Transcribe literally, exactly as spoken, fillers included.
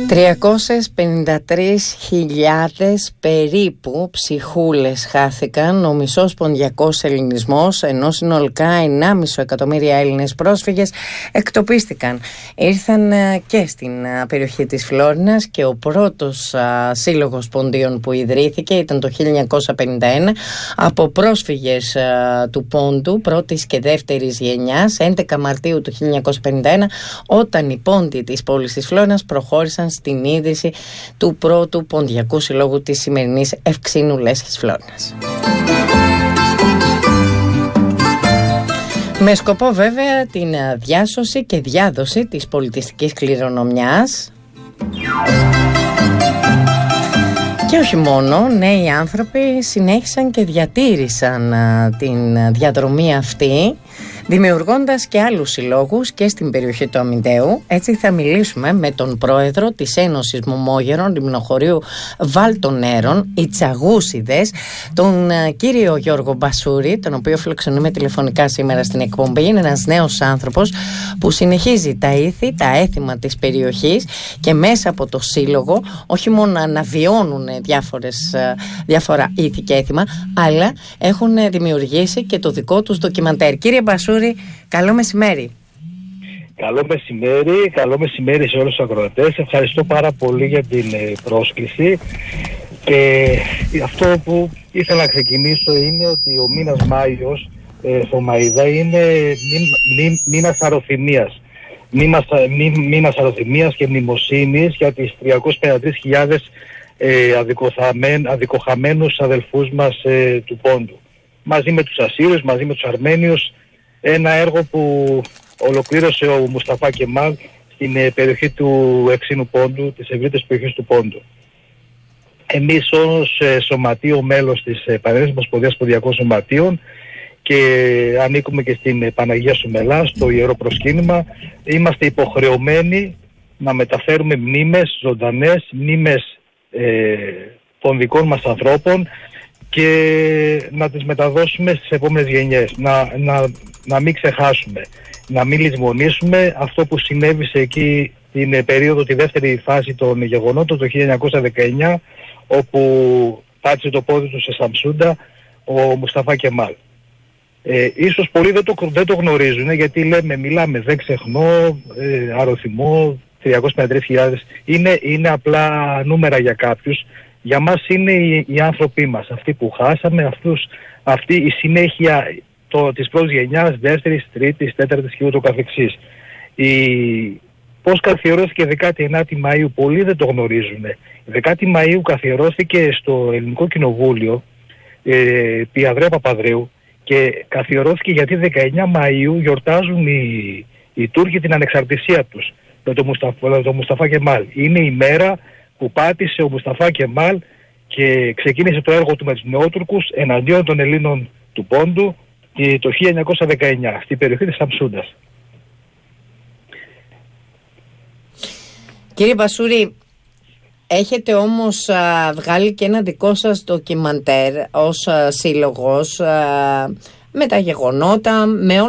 τριακόσιες πενήντα τρεις χιλιάδες περίπου ψυχούλες χάθηκαν, ο μισός ποντιακός ελληνισμός, ενώ συνολικά ενάμιση εκατομμύρια Έλληνες πρόσφυγες εκτοπίστηκαν. Ήρθαν και στην περιοχή της Φλόρινας και ο πρώτος α, σύλλογος ποντίων που ιδρύθηκε ήταν το χίλια εννιακόσια πενήντα ένα από πρόσφυγες α, του Πόντου πρώτης και δεύτερης γενιάς, έντεκα Μαρτίου του χίλια εννιακόσια πενήντα ένα, όταν οι πόντιοι της πόλης της Φλόρινας προχώρησαν στην ίδρυση του πρώτου ποντιακού συλλόγου της σημερινής Ευξήνου Λέσχης Φλόρινας. Με σκοπό βέβαια την διάσωση και διάδοση της πολιτιστικής κληρονομιάς. Και όχι μόνο, νέοι άνθρωποι συνέχισαν και διατήρησαν α, την διαδρομή αυτή, δημιουργώντας και άλλους συλλόγους και στην περιοχή του Αμυντέου. Έτσι θα μιλήσουμε με τον πρόεδρο της Ένωσης Μωμόγερων Λιμνοχωρίου Βάλτονέρων, οι Τσαγούσιδες, τον uh, κύριο Γιώργο Μπασούρη, τον οποίο φιλοξενούμε τηλεφωνικά σήμερα στην εκπομπή. Είναι ένας νέος άνθρωπος που συνεχίζει τα ήθη, τα έθιμα της περιοχής και μέσα από το σύλλογο όχι μόνο αναβιώνουν διάφορες, uh, διάφορα ήθη και έθιμα, αλλά έχουν δημιουργήσει και το δικό τους ντοκιμαντέρ. Κύριε Μπασούρη, καλό μεσημέρι. Καλό μεσημέρι, καλό μεσημέρι σε όλους τους ακροατές. Ευχαριστώ πάρα πολύ για την ε, πρόσκληση. Και αυτό που ήθελα να ξεκινήσω είναι ότι ο μήνας Μάιος ε, στο Μαΐδα είναι μήνας αρωθυμίας. Μήνας, μή, μήνας αρωθυμίας και μνημοσύνης για τις τριακόσιες πενήντα τρεις χιλιάδες ε, αδικοχαμένους αδελφούς μας ε, του Πόντου. Μαζί με τους Ασσύριους, μαζί με τους Αρμένιους. Ένα έργο που ολοκλήρωσε ο Μουσταφά Κεμάλ στην ε, περιοχή του Ευξήνου Πόντου, της ευρύτερης περιοχής του Πόντου. Εμείς ως ε, σωματείο μέλος της ε, Πανελλήνιας Ομοσπονδίας Ποντιακών Σωματείων και ανήκουμε και στην ε, Παναγία Σουμελά, στο Ιερό Προσκύνημα, είμαστε υποχρεωμένοι να μεταφέρουμε μνήμες ζωντανές, μνήμες ε, των δικών μας ανθρώπων και να τις μεταδώσουμε στις επόμενες γενιές, να, να, να μην ξεχάσουμε, να μην λησμονήσουμε αυτό που συνέβησε εκεί την περίοδο, τη δεύτερη φάση των γεγονότων το χίλια εννιακόσια δεκαεννιά, όπου πάτησε το πόδι του σε Σαμσούντα ο Μουσταφά Κεμάλ. Ε, ίσως πολλοί δεν το, δεν το γνωρίζουν, γιατί λέμε, μιλάμε, δεν ξεχνώ, ε, αρωθυμώ, τριακόσιες πενήντα τρεις χιλιάδες, είναι, είναι απλά νούμερα για κάποιους. Για μας είναι οι, οι άνθρωποι μας, αυτοί που χάσαμε, αυτούς, αυτή η συνέχεια το, της πρώτης γενιάς, δεύτερης, τρίτης, τέταρτης και ούτω καθεξής. Η, πώς καθιερώθηκε δεκάτη ενάτη Μαΐου, πολλοί δεν το γνωρίζουν. δεκάτη Μαΐου καθιερώθηκε στο Ελληνικό Κοινοβούλιο, ε, επί Ανδρέα Παπανδρέου, και καθιερώθηκε γιατί δεκαεννιά Μαΐου γιορτάζουν οι, οι Τούρκοι την ανεξαρτησία τους με τον Μουσταφά, το Μουσταφά Κεμάλ. Είναι η μέρα που πάτησε ο Μουσταφά Κεμάλ και ξεκίνησε το έργο του με τους Νεότουρκους εναντίον των Ελλήνων του Πόντου και το χίλια εννιακόσια δεκαεννιά στην περιοχή της Σαμσούντας. Κύριε Μπασούρη, έχετε όμως α, βγάλει και ένα δικό σας ντοκιμαντέρ ως α, σύλλογος α, με τα γεγονότα, με όλα